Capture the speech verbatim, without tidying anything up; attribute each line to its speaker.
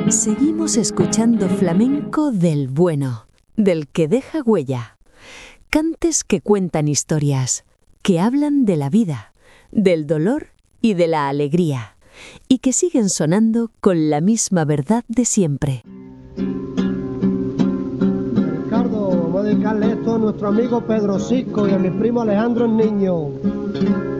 Speaker 1: Seguimos escuchando flamenco del bueno, del que deja huella. Cantes que cuentan historias, que hablan de la vida, del dolor y de la alegría, y que siguen sonando con la misma verdad de siempre.
Speaker 2: Ricardo, vamos a dedicarle esto a nuestro amigo Pedro Cisco y a mi primo Alejandro el Niño.